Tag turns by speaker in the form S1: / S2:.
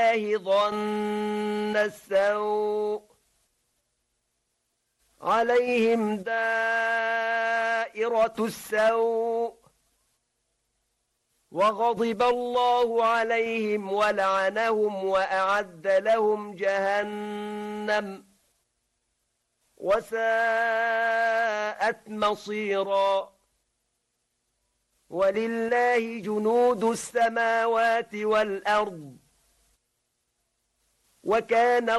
S1: بالله ظن السوء عليهم دائرة السوء وغضب الله عليهم ولعنهم وأعد لهم جهنم وساءت مصيرا ولله جنود السماوات والأرض وكان